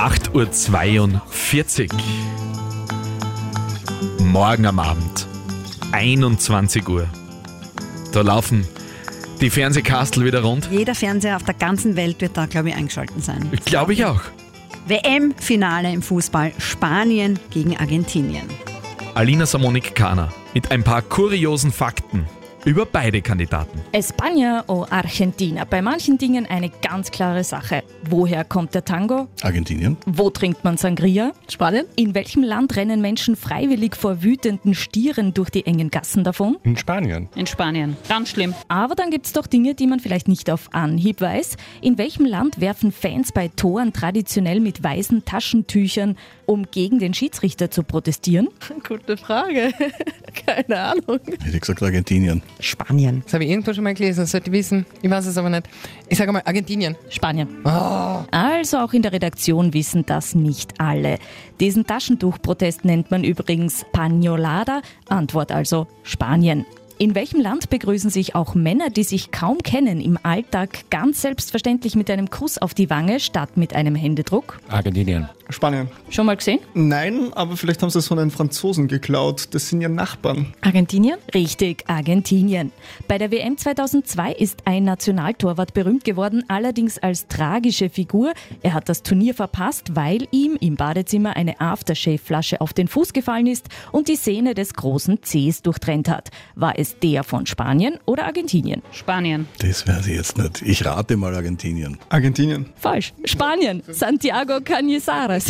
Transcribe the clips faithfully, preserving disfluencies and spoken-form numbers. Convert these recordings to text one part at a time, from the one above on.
acht Uhr zweiundvierzig. Morgen am Abend, einundzwanzig Uhr. Da laufen die Fernsehkastel wieder rund. Jeder Fernseher auf der ganzen Welt wird da, glaube ich, eingeschaltet sein. Glaube ich auch. W M-Finale im Fußball, Spanien gegen Argentinien. Alina Samonik-Kahner mit ein paar kuriosen Fakten über beide Kandidaten. España o Argentina. Bei manchen Dingen eine ganz klare Sache. Woher kommt der Tango? Argentinien. Wo trinkt man Sangria? Spanien? In welchem Land rennen Menschen freiwillig vor wütenden Stieren durch die engen Gassen davon? In Spanien. In Spanien. Ganz schlimm. Aber dann gibt es doch Dinge, die man vielleicht nicht auf Anhieb weiß. In welchem Land werfen Fans bei Toren traditionell mit weißen Taschentüchern, um gegen den Schiedsrichter zu protestieren? Gute Frage. Keine Ahnung. Hätte ich gesagt Argentinien. Spanien. Das habe ich irgendwo schon mal gelesen, das sollte ich wissen. Ich weiß es aber nicht. Ich sage mal Argentinien. Spanien. Oh. Also auch in der Redaktion wissen das nicht alle. Diesen Taschentuchprotest nennt man übrigens Pañolada, Antwort also Spanien. In welchem Land begrüßen sich auch Männer, die sich kaum kennen, im Alltag ganz selbstverständlich mit einem Kuss auf die Wange statt mit einem Händedruck? Argentinien. Spanien. Schon mal gesehen? Nein, aber vielleicht haben sie es von den Franzosen geklaut. Das sind ja Nachbarn. Argentinien? Richtig, Argentinien. Bei der W M zweitausendzwei ist ein Nationaltorwart berühmt geworden, allerdings als tragische Figur. Er hat das Turnier verpasst, weil ihm im Badezimmer eine Aftershave-Flasche auf den Fuß gefallen ist und die Sehne des großen Zehs durchtrennt hat. War es der von Spanien oder Argentinien? Spanien. Das weiß ich jetzt nicht. Ich rate mal Argentinien. Argentinien. Falsch. Spanien. Santiago Cañizares.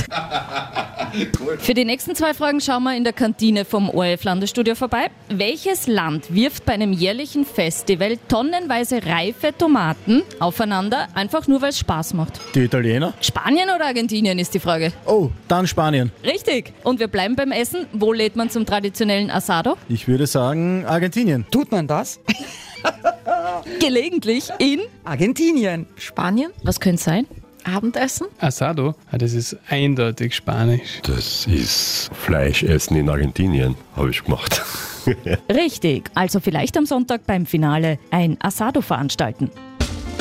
Für die nächsten zwei Fragen schauen wir in der Kantine vom O R F-Landesstudio vorbei. Welches Land wirft bei einem jährlichen Festival tonnenweise reife Tomaten aufeinander, einfach nur weil es Spaß macht? Die Italiener? Spanien oder Argentinien ist die Frage. Oh, dann Spanien. Richtig. Und wir bleiben beim Essen. Wo lädt man zum traditionellen Asado? Ich würde sagen Argentinien. Tut man das? Gelegentlich in... Argentinien. Spanien? Was könnte es sein? Abendessen? Asado, das ist eindeutig Spanisch. Das ist Fleischessen in Argentinien, habe ich gemacht. Richtig. Also vielleicht am Sonntag beim Finale ein Asado veranstalten.